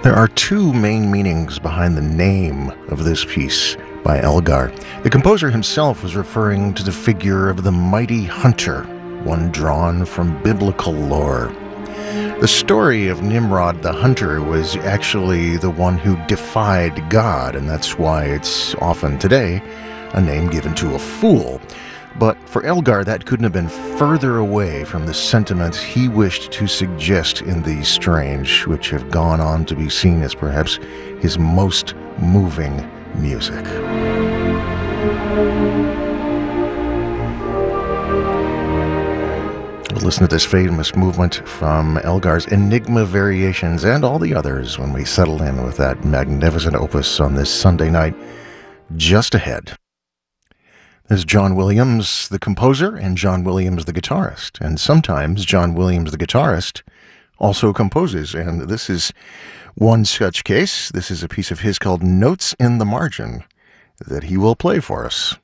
There are two main meanings behind the name of this piece by Elgar. The composer himself was referring to the figure of the mighty hunter, one drawn from biblical lore. The story of Nimrod the hunter was actually the one who defied God, and that's why it's often today a name given to a fool. But for Elgar, that couldn't have been further away from the sentiments he wished to suggest in These Strange, which have gone on to be seen as perhaps his most moving music. We'll listen to this famous movement from Elgar's Enigma Variations and all the others when we settle in with that magnificent opus on this Sunday night. Just ahead. There's John Williams, the composer, and John Williams, the guitarist. And sometimes John Williams, the guitarist, also composes. And this is one such case. This is a piece of his called Notes in the Margin that he will play for us.